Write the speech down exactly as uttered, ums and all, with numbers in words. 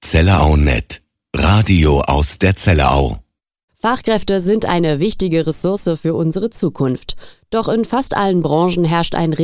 ZellerauNet. Radio aus der Zellerau. Fachkräfte sind eine wichtige Ressource für unsere Zukunft. Doch in fast allen Branchen herrscht ein